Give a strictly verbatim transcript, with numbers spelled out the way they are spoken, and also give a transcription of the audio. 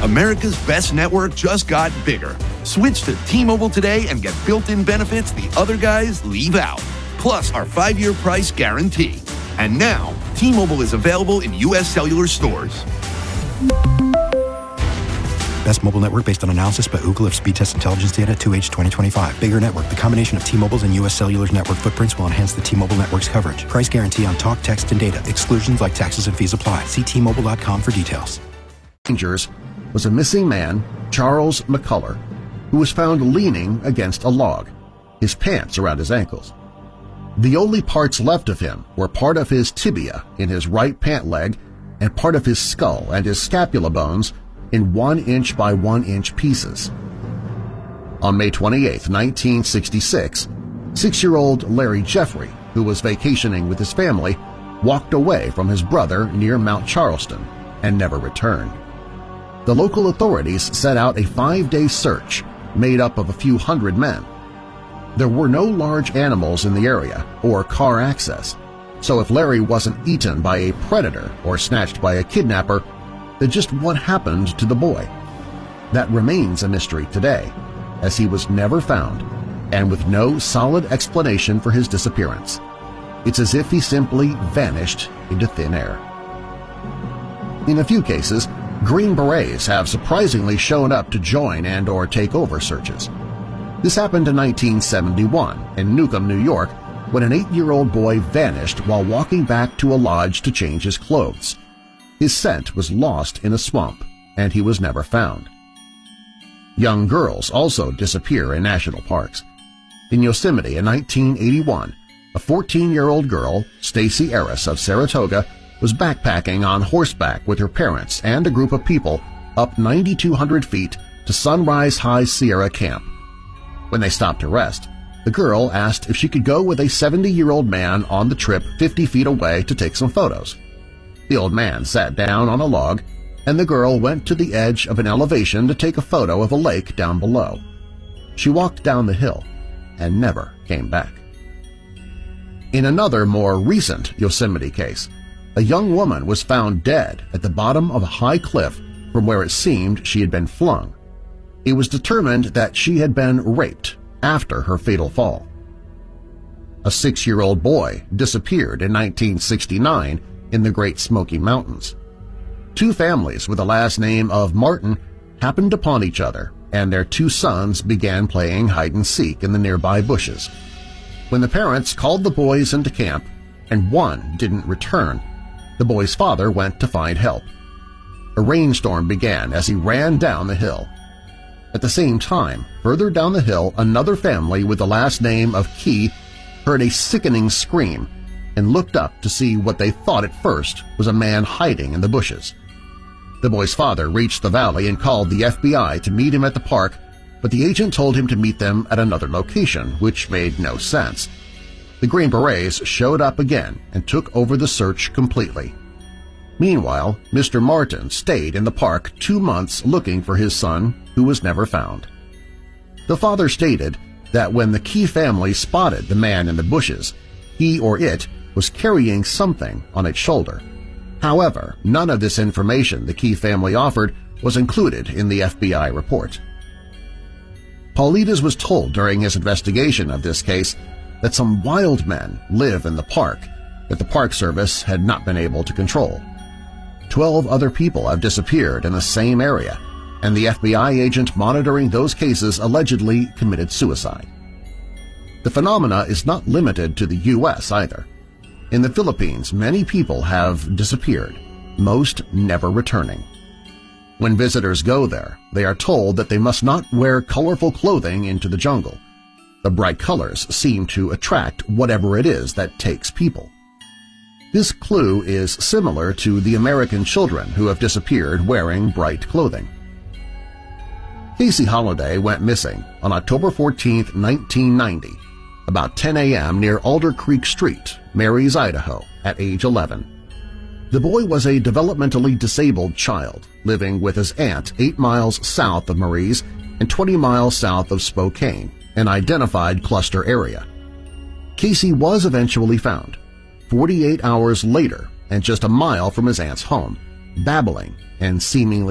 America's best network just got bigger. Switch to T-Mobile today and get built-in benefits the other guys leave out. Plus our five-year price guarantee. And now, T-Mobile is available in U S cellular stores. Best mobile network based on analysis by Ookla of Speedtest Intelligence data two H twenty twenty-five. Bigger network. The combination of T-Mobile's and U S Cellular's network footprints will enhance the T-Mobile network's coverage. Price guarantee on talk, text, and data. Exclusions like taxes and fees apply. See T Mobile dot com for details. Rangers was a missing man, Charles McCullough, who was found leaning against a log, his pants around his ankles. The only parts left of him were part of his tibia in his right pant leg and part of his skull and his scapula bones in one-inch by one-inch pieces. On May twenty-eighth, nineteen sixty-six, six-year-old Larry Jeffrey, who was vacationing with his family, walked away from his brother near Mount Charleston and never returned. The local authorities set out a five-day search made up of a few hundred men. There were no large animals in the area or car access, so if Larry wasn't eaten by a predator or snatched by a kidnapper, then just what happened to the boy? That remains a mystery today, as he was never found and with no solid explanation for his disappearance. It's as if he simply vanished into thin air. In a few cases, Green Berets have surprisingly shown up to join and or take over searches. This happened in nineteen seventy-one in Newcomb, New York, when an eight-year-old boy vanished while walking back to a lodge to change his clothes. His scent was lost in a swamp, and he was never found. Young girls also disappear in national parks. In Yosemite in nineteen eighty-one, a fourteen-year-old girl, Stacy Eris of Saratoga, was backpacking on horseback with her parents and a group of people up nine thousand two hundred feet to Sunrise High Sierra Camp. When they stopped to rest, the girl asked if she could go with a seventy-year-old man on the trip fifty feet away to take some photos. The old man sat down on a log, and the girl went to the edge of an elevation to take a photo of a lake down below. She walked down the hill and never came back. In another, more recent Yosemite case, a young woman was found dead at the bottom of a high cliff from where it seemed she had been flung. It was determined that she had been raped after her fatal fall. A six-year-old boy disappeared in nineteen sixty-nine in the Great Smoky Mountains. Two families with the last name of Martin happened upon each other, and their two sons began playing hide-and-seek in the nearby bushes. When the parents called the boys into camp and one didn't return, the boy's father went to find help. A rainstorm began as he ran down the hill. At the same time, further down the hill, another family with the last name of Key heard a sickening scream and looked up to see what they thought at first was a man hiding in the bushes. The boy's father reached the valley and called the F B I to meet him at the park, but the agent told him to meet them at another location, which made no sense. The Green Berets showed up again and took over the search completely. Meanwhile, Mister Martin stayed in the park two months looking for his son, who was never found. The father stated that when the Key family spotted the man in the bushes, he or it was carrying something on its shoulder. However, none of this information the Key family offered was included in the F B I report. Paulides was told during his investigation of this case that some wild men live in the park that the Park Service had not been able to control. Twelve other people have disappeared in the same area, and the F B I agent monitoring those cases allegedly committed suicide. The phenomena is not limited to the U S either. In the Philippines, many people have disappeared, most never returning. When visitors go there, they are told that they must not wear colorful clothing into the jungle. The bright colors seem to attract whatever it is that takes people. This clue is similar to the American children who have disappeared wearing bright clothing. Casey Holliday went missing on October fourteenth, nineteen ninety, about ten a m near Alder Creek Street, Marys, Idaho, at age eleven. The boy was a developmentally disabled child living with his aunt eight miles south of Marys and twenty miles south of Spokane, an identified cluster area. Casey was eventually found, forty-eight hours later and just a mile from his aunt's home, babbling and seemingly